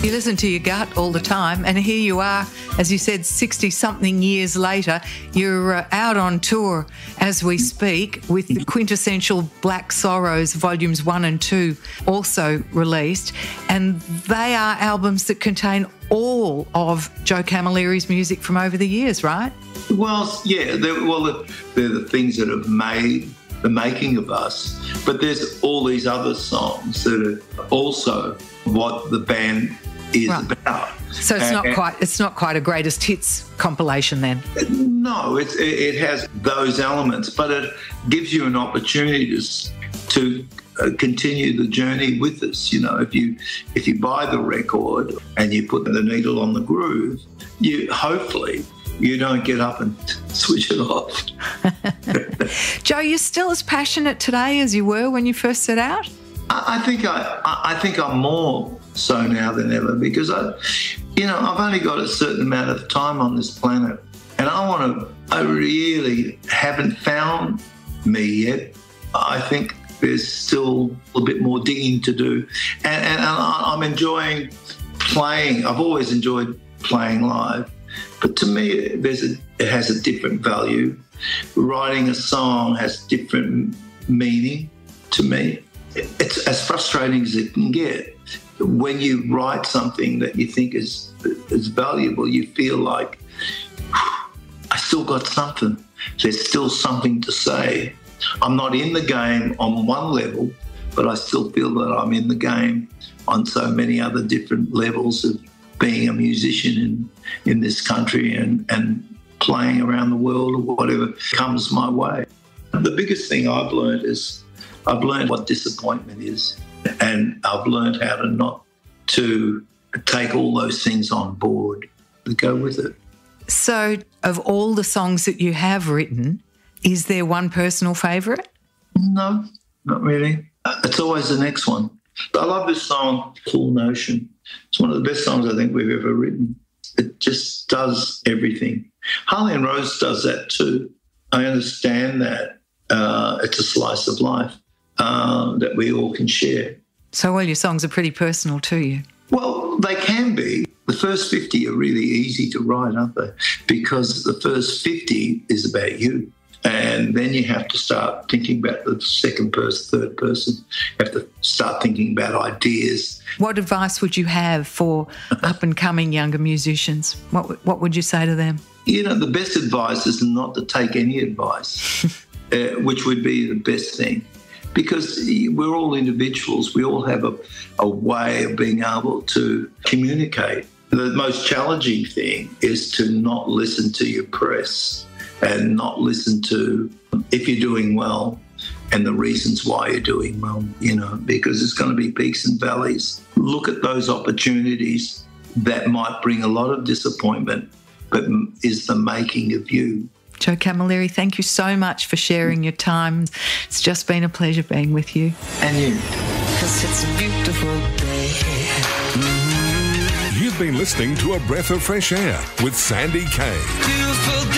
You listen to your gut all the time, and here you are, as you said, 60-something years later. You're out on tour as we speak with the quintessential Black Sorrows Volumes 1 and 2 also released, and they are albums that contain all of Joe Camilleri's music from over the years, right? Well, yeah, they're the things that have made the making of us, but there's all these other songs that are also what the band is about. So it's not quite a greatest hits compilation then. No, it has those elements, but it gives you an opportunity to continue the journey with us. You know, if you buy the record and you put the needle on the groove, hopefully you don't get up and switch it off. Joe, you're still as passionate today as you were when you first set out? I think I'm more so now than ever, because I've only got a certain amount of time on this planet, and I really haven't found me yet. I think there's still a bit more digging to do, and I'm enjoying playing. I've always enjoyed playing live, but to me, it has a different value. Writing a song has different meaning to me. It's as frustrating as it can get. When you write something that you think is valuable, you feel like, I still got something. There's still something to say. I'm not in the game on one level, but I still feel that I'm in the game on so many other different levels of being a musician in this country and playing around the world or whatever comes my way. The biggest thing I've learned is I've learned what disappointment is, and I've learned how to not to take all those things on board and go with it. So of all the songs that you have written, is there one personal favourite? No, not really. It's always the next one. I love this song, Cool Notion. It's one of the best songs I think we've ever written. It just does everything. Harley and Rose does that too. I understand that. It's a slice of life that we all can share. So all your songs are pretty personal to you? Well, they can be. The first 50 are really easy to write, aren't they? Because the first 50 is about you. And then you have to start thinking about the second person, third person. You have to start thinking about ideas. What advice would you have for up-and-coming younger musicians? What would you say to them? You know, the best advice is not to take any advice, which would be the best thing. Because we're all individuals. We all have a way of being able to communicate. The most challenging thing is to not listen to your press and not listen to if you're doing well and the reasons why you're doing well, because it's going to be peaks and valleys. Look at those opportunities that might bring a lot of disappointment, but is the making of you. Joe Camilleri, thank you so much for sharing your time. It's just been a pleasure being with you. And you. 'Cause it's a beautiful day. You've been listening to A Breath of Fresh Air with Sandy Kay.